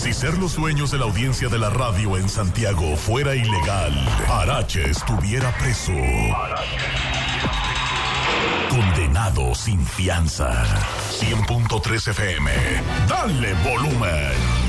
Si ser los dueños de la audiencia de la radio en Santiago fuera ilegal, Arache estuviera preso. Condenado sin fianza. 100.3 FM. Dale volumen.